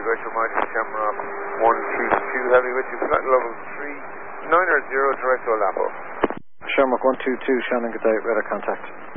Great Almighty, Shamrock 132 Heavy with you, flight level 39 or 0, direct to Olapo. Shamrock 122, Shannon, good day, radar contact.